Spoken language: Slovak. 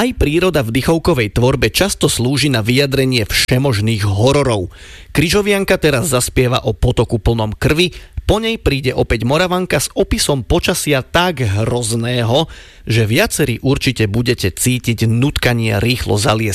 Aj príroda v dychovkovej tvorbe často slúži na vyjadrenie všemožných hororov. Križovianka teraz zaspieva o potoku plnom krvi, po nej príde opäť Moravanka s opisom počasia tak hrozného, že viacerí určite budete cítiť nutkanie rýchlo zaliesť